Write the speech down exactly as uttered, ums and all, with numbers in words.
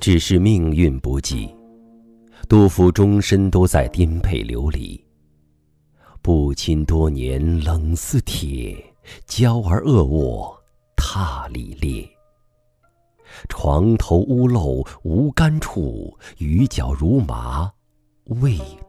只是命运不济，杜甫终身都在颠沛流离。不亲多年冷似铁，娇儿恶卧榻里裂。床头屋漏无干处，雨脚如麻未